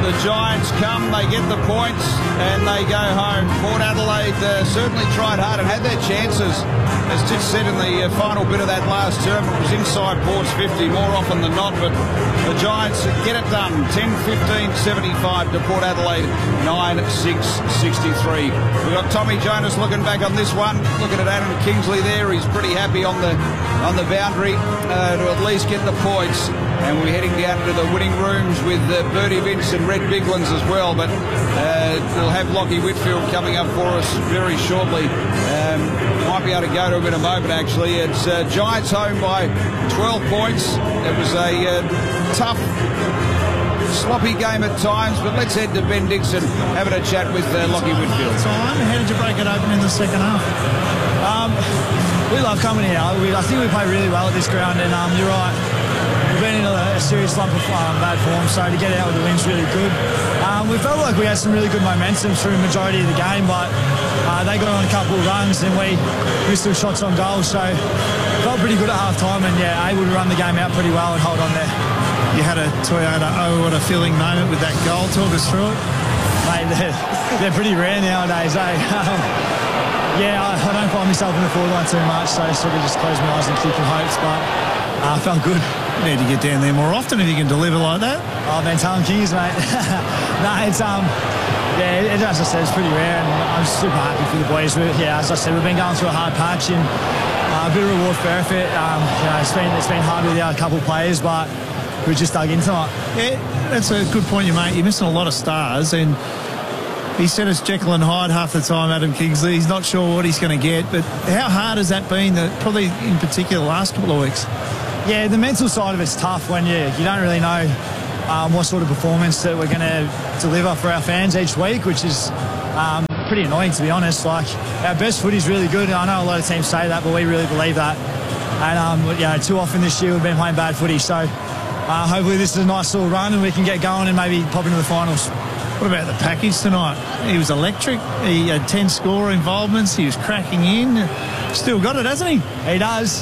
the Giants come, they get the points, and they go home. Port Adelaide certainly tried hard and had their chances. As Titch said in the final bit of that last term, it was inside Port's 50 more often than not, but the Giants get it done. 10-15-75 to Port Adelaide, 9-6-63. We've got Tommy Jonas looking back on this one, looking at Adam Kingsley there. He's pretty happy on the boundary to at least get the points. And we're heading down to the winning rooms with Bertie Vince and Red Biglands as well. But we'll have Lockie Whitfield coming up for us very shortly. Might be able to go to him in a moment, actually. It's Giants home by 12 points. It was a tough, sloppy game at times, but let's head to Ben Dixon having a chat with Lockie Whitfield. How did you break it open in the second half? We love coming here. I think we play really well at this ground, and you're right. We've been in a serious lump of bad form, so to get out with the win's really good. We felt like we had some really good momentum through the majority of the game, but they got on a couple of runs and we missed some shots on goal, so felt pretty good at half-time and, able to run the game out pretty well and hold on there. You had a Toyota what a feeling moment with that goal. Talk us through it. Mate, they're pretty rare nowadays, eh? I don't find myself in the forward line too much, so I sort of just close my eyes and kick and hopes, but felt good. You need to get down there more often if you can deliver like that. Oh, man, telling Kings, mate. No, it's, as I said, it's pretty rare, and I'm super happy for the boys. As I said, we've been going through a hard patch, and a bit of reward for effort. It's been hard without a couple of players, but we just dug in tonight. Yeah, that's a good point you make. You're missing a lot of stars, and he said it's Jekyll and Hyde half the time, Adam Kingsley. He's not sure what he's going to get, but how hard has that been, probably in particular the last couple of weeks? Yeah, the mental side of it's tough when you don't really know what sort of performance that we're going to deliver for our fans each week, which is pretty annoying, to be honest. Like, our best footy's really good, and I know a lot of teams say that, but we really believe that. And too often this year we've been playing bad footy, so hopefully this is a nice little run and we can get going and maybe pop into the finals. What about the package tonight? He was electric. He had 10 score involvements. He was cracking in. Still got it, hasn't he? He does.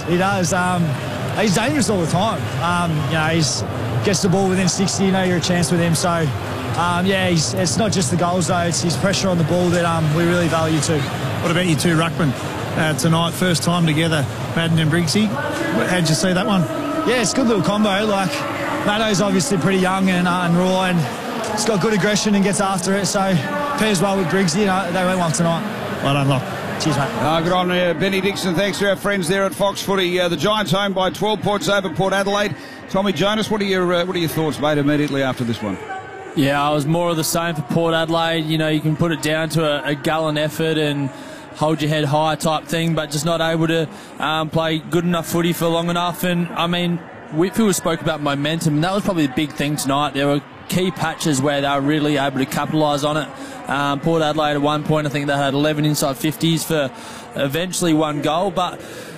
He's dangerous all the time. He gets the ball within 60, you're a chance with him. So, it's not just the goals, though. It's his pressure on the ball that we really value too. What about you two ruckmen tonight? First time together, Madden and Briggsy. How'd you see that one? Yeah, it's a good little combo. Like, Maddo's obviously pretty young and raw, and he's got good aggression and gets after it. So, pairs well with Briggsy. They went well tonight. Well done, Lock. Cheers, mate. Good on Benny Dixon. Thanks to our friends there at Fox Footy. The Giants home by 12 points over Port Adelaide. Tommy Jonas, what are your thoughts, mate, immediately after this one? Yeah, I was more of the same for Port Adelaide. You can put it down to a gallant effort and hold your head high type thing, but just not able to play good enough footy for long enough. And, Whitfield spoke about momentum, and that was probably the big thing tonight. There were key patches where they were really able to capitalise on it. Port Adelaide at one point, I think they had 11 inside 50s for eventually one goal. But,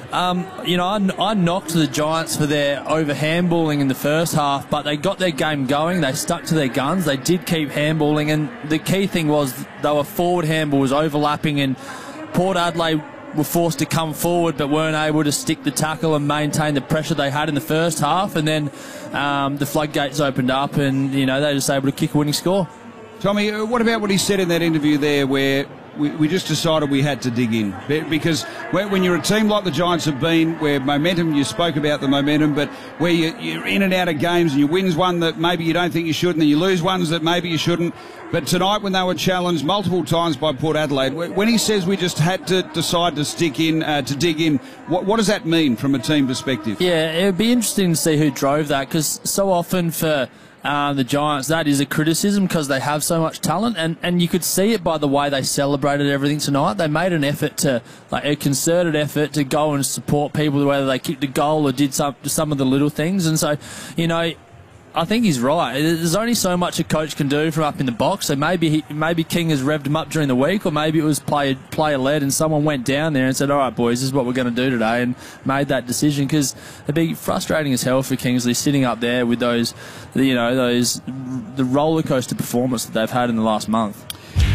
I knocked the Giants for their over handballing in the first half, but they got their game going. They stuck to their guns. They did keep handballing, and the key thing was they were forward handballs overlapping, and Port Adelaide were forced to come forward but weren't able to stick the tackle and maintain the pressure they had in the first half. And then the floodgates opened up, and, they were just able to kick a winning score. Tommy, what about what he said in that interview there where we just decided we had to dig in? Because when you're a team like the Giants have been, where momentum, you spoke about the momentum, but where you're in and out of games and you win one that maybe you don't think you should, and then you lose ones that maybe you shouldn't. But tonight, when they were challenged multiple times by Port Adelaide, when he says we just had to decide to stick in, to dig in, what does that mean from a team perspective? Yeah, it would be interesting to see who drove that, because so often for the Giants, that is a criticism because they have so much talent, and you could see it by the way they celebrated everything tonight. They made an effort a concerted effort to go and support people, whether they kicked a goal or did some of the little things. And so, I think he's right. There's only so much a coach can do from up in the box. So maybe King has revved him up during the week, or maybe it was player-led and someone went down there and said, all right, boys, this is what we're going to do today, and made that decision, because it'd be frustrating as hell for Kingsley sitting up there with the roller coaster performance that they've had in the last month.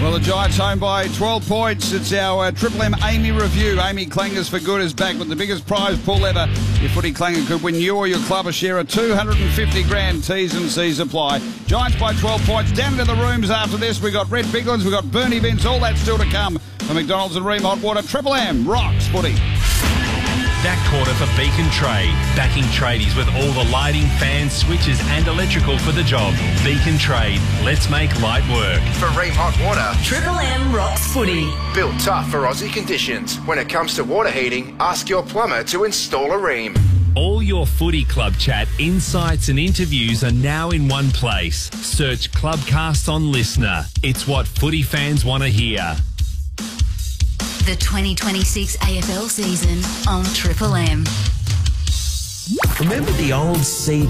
Well, the Giants home by 12 points. It's our Triple M Amy review. Amy Clangers for Good is back with the biggest prize pool ever. Your footy clanger could win you or your club a share of 250 grand. T's and C's apply. Giants by 12 points. Down into the rooms after this. We got Red Biglands, we got Bernie Vince, all that still to come. For McDonald's and Ream Hot Water, Triple M rocks footy. That quarter for Beacon Trade. Backing tradies with all the lighting, fans, switches and electrical for the job. Beacon Trade. Let's make light work. For Ream Hot Water, Triple M rocks footy. Built tough for Aussie conditions. When it comes to water heating, ask your plumber to install a Ream. All your footy club chat, insights and interviews are now in one place. Search Clubcast on Listener. It's what footy fans want to hear. The 2026 AFL season on Triple M. Remember the old CD